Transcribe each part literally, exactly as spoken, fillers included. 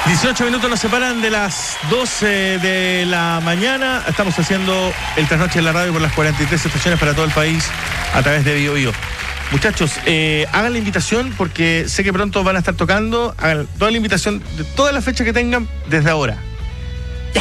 dieciocho minutos nos separan de las doce de la mañana. Estamos haciendo el Trasnoche en la radio por las cuarenta y tres estaciones para todo el país a través de Bio Bio. Muchachos, eh, hagan la invitación porque sé que pronto van a estar tocando. Hagan toda la invitación de todas las fechas que tengan desde ahora. Ya.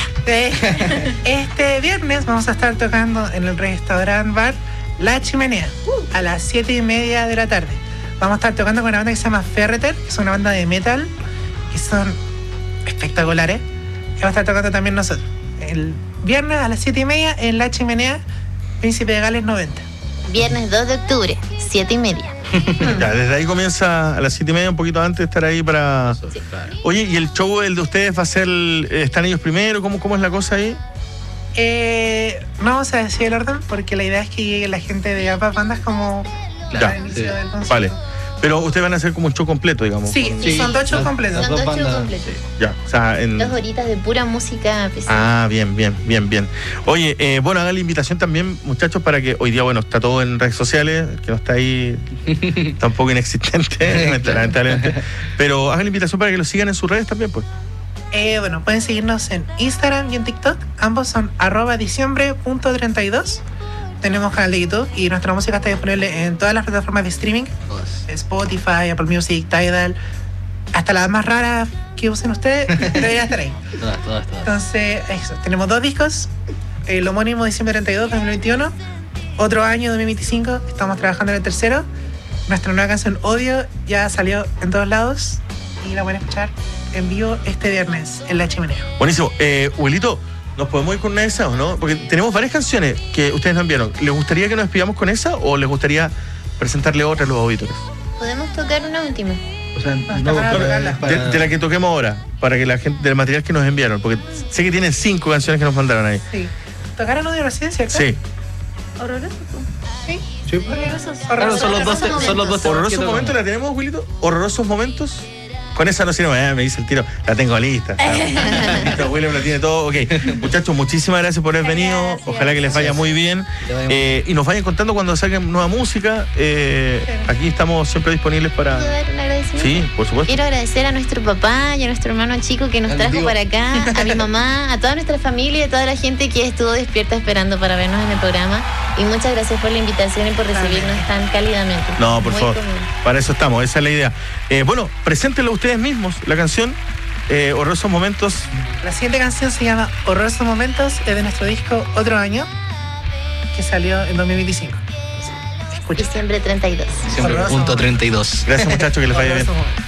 Este viernes vamos a estar tocando en el restaurant bar La Chimenea a las siete y media de la tarde. Vamos a estar tocando con una banda que se llama Ferreter, que es una banda de metal, que son espectaculares. Y vamos a estar tocando también nosotros. El viernes a las siete y media en La Chimenea, Príncipe de Gales noventa. Viernes dos de octubre, siete y media. Ya, desde ahí comienza a las siete y media, un poquito antes de estar ahí para... Sí. Oye, ¿y el show, el de ustedes, va a ser... ¿Están ellos primero? ¿Cómo, cómo es la cosa ahí? Eh, no vamos a decir el orden porque la idea es que llegue la gente de ambas bandas como Ya, al inicio sí. del concierto. Vale. Pero ustedes van a hacer como un show completo, digamos. Sí, Sí, son dos shows las- completos. las Son dos dos shows bandas, completos. Ya, o sea, en... Dos horitas de pura música pesada. Ah, bien, bien, bien, bien. Oye, eh, bueno, hagan la invitación también, muchachos, para que hoy día, bueno, está todo en redes sociales, que no está ahí, está un poco inexistente, lamentablemente. Pero hagan la invitación para que lo sigan en sus redes también, pues. Eh, bueno, pueden seguirnos en Instagram y en TikTok. Ambos son arroba diciembre punto treinta y dos. Tenemos canal de YouTube y nuestra música está disponible en todas las plataformas de streaming. Spotify, Apple Music, Tidal. Hasta las más raras que usen ustedes, debería estar ahí. Todas, todas, todas. Entonces, eso. Tenemos dos discos. El homónimo diciembre treinta y dos, dos mil veintiuno. Otro año, dos mil veinticinco. Estamos trabajando en el tercero. Nuestra nueva canción, Odio, ya salió en todos lados. Y la pueden escuchar en vivo este viernes en La Chimenea. Buenísimo. Eh, Huelito, ¿nos podemos ir con una de esas o no? Porque tenemos varias canciones que ustedes nos enviaron. ¿Les gustaría que nos despidamos con esa o les gustaría presentarle otra a los auditores? Podemos tocar una última. O sea, Basta no, para para- tocarla. para- De, de la que toquemos ahora, para que la gente, del material que nos enviaron, porque sé que tienen cinco canciones que nos mandaron ahí. Sí. ¿Tocaron Odio recién, cierto? Sí. Horroroso. Sí. Sí. Horrorosos. Claro, son los dos, Horrorosos son los dos temas que ¿Horrorosos tocamos. momentos la tenemos, Wilito? ¿Horrorosos momentos? Con esa no sirve, eh, me dice el tiro, la tengo lista. Listo, William la tiene todo. Ok, muchachos, muchísimas gracias por haber venido. Gracias. Ojalá que les vaya muy bien. Que vaya muy Eh, y nos vayan contando cuando saquen nueva música. Eh, aquí estamos siempre disponibles para... ¿Puedo dar un agradecimiento? Sí, por supuesto. Quiero agradecer a nuestro papá y a nuestro hermano chico que nos Al trajo tío. para acá, a mi mamá, a toda nuestra familia y a toda la gente que estuvo despierta esperando para vernos en el programa. Y muchas gracias por la invitación y por recibirnos tan cálidamente. No, por Muy favor. cómodo. Para eso estamos, esa es la idea. Eh, bueno, preséntenlo ustedes mismos, la canción eh, Horrorosos Momentos. La siguiente canción se llama Horrorosos Momentos, es de nuestro disco Otro Año, que salió en dos mil veinticinco. Escuchen. Diciembre treinta y dos. Siempre punto treinta y dos. Gracias, muchachos, que les vaya bien. Horrorosos Momentos.